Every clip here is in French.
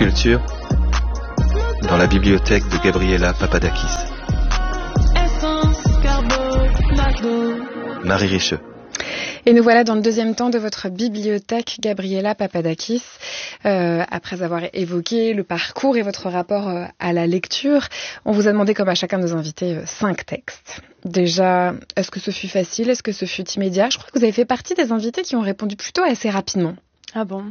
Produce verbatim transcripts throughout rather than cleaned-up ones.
Culture dans la bibliothèque de Gabriela Papadakis. Marie Richeux. Et nous voilà dans le deuxième temps de votre bibliothèque, Gabriela Papadakis. Euh, après avoir évoqué le parcours et votre rapport euh, à la lecture, on vous a demandé, comme à chacun de nos invités, euh, cinq textes. Déjà, est-ce que ce fut facile? Est-ce que ce fut immédiat? Je crois que vous avez fait partie des invités qui ont répondu plutôt assez rapidement. Ah bon?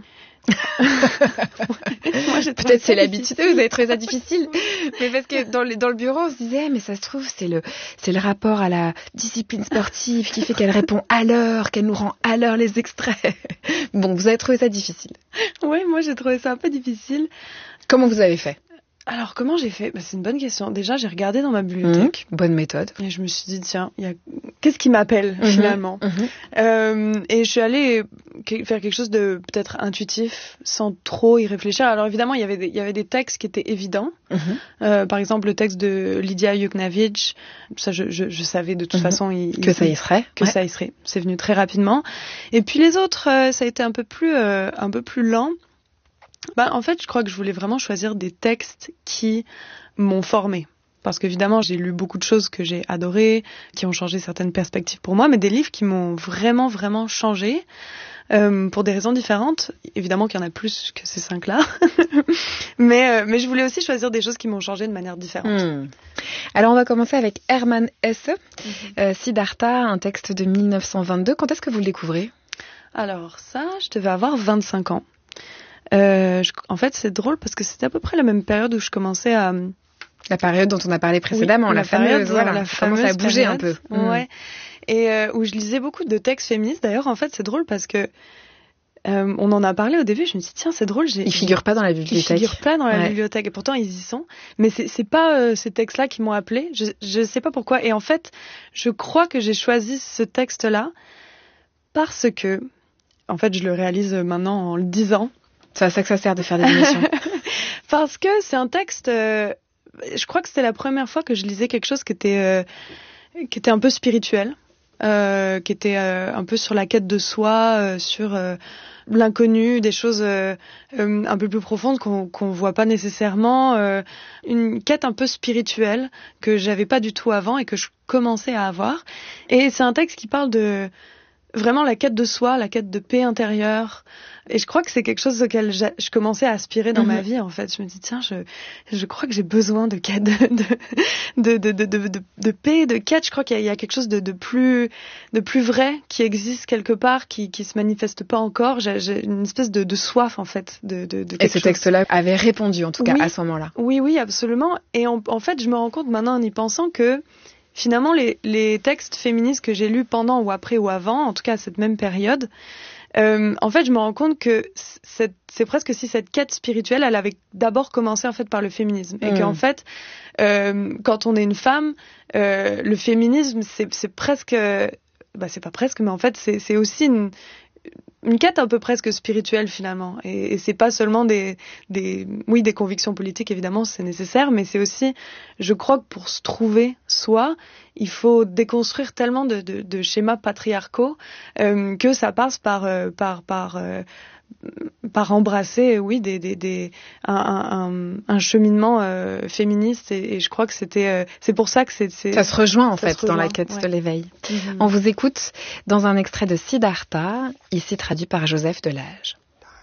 Moi, peut-être c'est l'habitude, vous avez trouvé ça difficile, mais parce que dans le, dans le bureau on se disait mais ça se trouve c'est le, c'est le rapport à la discipline sportive qui fait qu'elle répond à l'heure, qu'elle nous rend à l'heure les extraits. Bon, vous avez trouvé ça difficile? Oui, moi j'ai trouvé ça un peu difficile. Comment vous avez fait? Alors, comment j'ai fait? Bah, c'est une bonne question. Déjà, j'ai regardé dans ma bibliothèque. Mmh, bonne méthode. Et je me suis dit, tiens, y a... qu'est-ce qui m'appelle, mmh, finalement mmh. Euh, Et je suis allée faire quelque chose de peut-être intuitif, sans trop y réfléchir. Alors, évidemment, il y avait des, il y avait des textes qui étaient évidents. Mmh. Euh, par exemple, le texte de Lidia Yuknavitch. Ça, je, je, je savais de toute mmh. façon... Il, que il, ça y serait. Que ouais. ça y serait. C'est venu très rapidement. Et puis les autres, euh, ça a été un peu plus, euh, un peu plus lent. Bah, en fait, je crois que je voulais vraiment choisir des textes qui m'ont formée. Parce qu'évidemment, j'ai lu beaucoup de choses que j'ai adorées, qui ont changé certaines perspectives pour moi, mais des livres qui m'ont vraiment, vraiment changé, euh, pour des raisons différentes. Évidemment qu'il y en a plus que ces cinq-là. mais, euh, mais je voulais aussi choisir des choses qui m'ont changé de manière différente. Mmh. Alors, on va commencer avec Hermann Hesse, mmh. euh, Siddhartha, un texte de dix-neuf cent vingt-deux. Quand est-ce que vous le découvrez? Alors, ça, je devais avoir vingt-cinq ans. Euh, je, en fait, c'est drôle parce que c'était à peu près la même période où je commençais à... La période dont on a parlé précédemment, oui, la, la fameuse, période, voilà, la ça commence à bouger période, un peu. Ouais. Mmh. Et euh, où je lisais beaucoup de textes féministes. D'ailleurs, en fait, c'est drôle parce que euh, on en a parlé au début. Je me suis dit, tiens, c'est drôle. J'ai, ils figurent pas dans la bibliothèque. Ils figurent pas dans la ouais. bibliothèque. Et pourtant, ils y sont. Mais c'est, c'est pas euh, ces textes-là qui m'ont appelée. Je, je sais pas pourquoi. Et en fait, je crois que j'ai choisi ce texte-là parce que, en fait, je le réalise maintenant en le disant. C'est à ça que ça sert de faire des émissions. Parce que c'est un texte, euh, je crois que c'était la première fois que je lisais quelque chose qui était, euh, qui était un peu spirituel, euh, qui était euh, un peu sur la quête de soi, euh, sur euh, l'inconnu, des choses euh, euh, un peu plus profondes qu'on qu'on voit pas nécessairement, euh, une quête un peu spirituelle que j'avais pas du tout avant et que je commençais à avoir. Et c'est un texte qui parle de vraiment la quête de soi, la quête de paix intérieure. Et je crois que c'est quelque chose auquel je commençais à aspirer dans mmh. ma vie, en fait. Je me dis, tiens, je, je crois que j'ai besoin de quête, de, de, de, de, de, de, de paix, de quête. Je crois qu'il y a, il y a quelque chose de, de plus, de plus vrai qui existe quelque part, qui, qui se manifeste pas encore. J'ai, j'ai une espèce de, de soif, en fait, de, de, de quelque Et ce chose. texte-là avait répondu, en tout cas, oui, à ce moment-là. Oui, oui, absolument. Et en, en fait, je me rends compte maintenant en y pensant que finalement, les, les textes féministes que j'ai lus pendant ou après ou avant, en tout cas à cette même période, euh, en fait, je me rends compte que c'est, c'est presque si cette quête spirituelle, elle avait d'abord commencé en fait par le féminisme, et mmh. qu'en fait, euh, quand on est une femme, euh, le féminisme, c'est, c'est presque, bah c'est pas presque, mais en fait, c'est, c'est aussi une une quête un peu presque spirituelle finalement, et, et c'est pas seulement des, des, oui, des convictions politiques évidemment, c'est nécessaire, mais c'est aussi, je crois que pour se trouver soi, il faut déconstruire tellement de, de, de schémas patriarcaux euh, que ça passe par, euh, par, par, euh, par embrasser, oui, des, des, des, un, un, un cheminement euh, féministe, et, et je crois que c'était, euh, c'est pour ça que c'est, c'est ça se rejoint en fait rejoint, dans la quête ouais. de l'éveil. Mmh. On vous écoute dans un extrait de Siddhartha, ici traduit par Joseph Delage.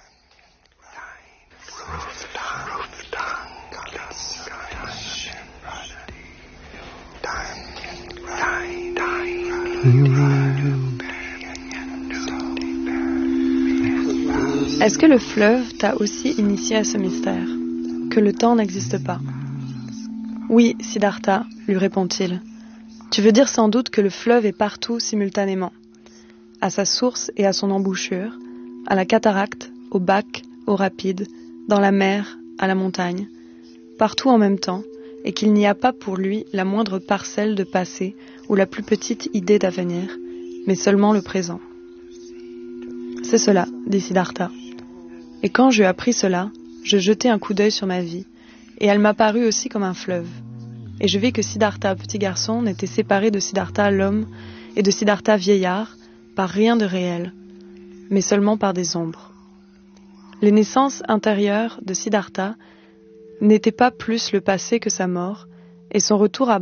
Est-ce que le fleuve t'a aussi initié à ce mystère, que le temps n'existe pas? Oui, Siddhartha, lui répond-il. Tu veux dire sans doute que le fleuve est partout simultanément, à sa source et à son embouchure, à la cataracte, au bac, au rapide, dans la mer, à la montagne, partout en même temps, et qu'il n'y a pas pour lui la moindre parcelle de passé ou la plus petite idée d'avenir, mais seulement le présent. C'est cela, dit Siddhartha. Et quand j'eus appris cela, je jetai un coup d'œil sur ma vie, et elle m'apparut aussi comme un fleuve. Et je vis que Siddhartha, petit garçon, n'était séparé de Siddhartha, l'homme, et de Siddhartha, vieillard, par rien de réel, mais seulement par des ombres. Les naissances intérieures de Siddhartha n'étaient pas plus le passé que sa mort, et son retour à